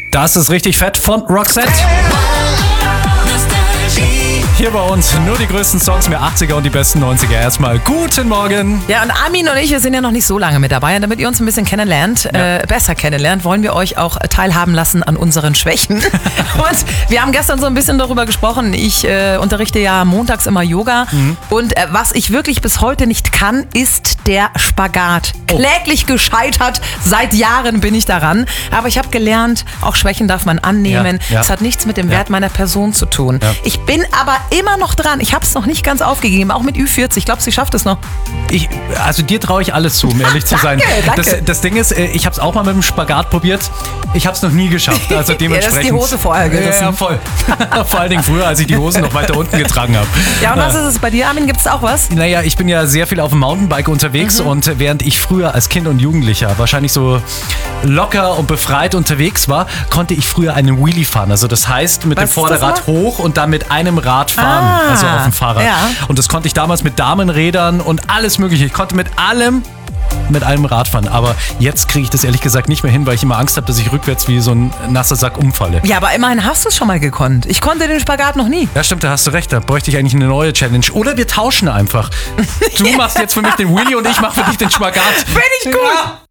Das ist richtig fett von Roxette. Hier bei uns nur die größten Songs der 80er und die besten 90er. Erstmal guten Morgen. Ja, und Armin und ich, wir sind ja noch nicht so lange mit dabei. Und damit ihr uns ein bisschen besser kennenlernt, wollen wir euch auch teilhaben lassen an unseren Schwächen. Und wir haben gestern so ein bisschen darüber gesprochen. Ich unterrichte ja montags immer Yoga. Und was ich wirklich bis heute nicht kann, ist der Spagat. Kläglich gescheitert. Seit Jahren bin ich daran. Aber ich habe gelernt, auch Schwächen darf man annehmen. Es hat nichts mit dem Wert meiner Person zu tun. Ja. Ich bin aber immer noch dran. Ich habe es noch nicht ganz aufgegeben, auch mit Ü40. Ich glaube, sie schafft es noch. Also dir traue ich alles zu, um ehrlich zu sein. Danke. Das Ding ist, ich habe es auch mal mit dem Spagat probiert. Ich habe es noch nie geschafft. Also dementsprechend. Das ist die Hose vorher gerissen. Ja, voll. Vor allen Dingen früher, als ich die Hosen noch weiter unten getragen habe. Ja, und was ist es bei dir, Armin? Gibt es auch was? Naja, ich bin ja sehr viel auf dem Mountainbike unterwegs und während ich früher als Kind und Jugendlicher wahrscheinlich so locker und befreit unterwegs war, konnte ich früher einen Wheelie fahren. Also das heißt, mit dem Vorderrad hoch und dann mit einem Rad fahren, also auf dem Fahrrad. Ja. Und das konnte ich damals mit Damenrädern und alles mögliche. Ich konnte mit allem Rad fahren. Aber jetzt kriege ich das ehrlich gesagt nicht mehr hin, weil ich immer Angst habe, dass ich rückwärts wie so ein nasser Sack umfalle. Ja, aber immerhin hast du es schon mal gekonnt. Ich konnte den Spagat noch nie. Ja, stimmt, da hast du recht. Da bräuchte ich eigentlich eine neue Challenge. Oder wir tauschen einfach. Du machst jetzt für mich den Wheelie und ich mache für dich den Spagat. Finde ich gut. Ja.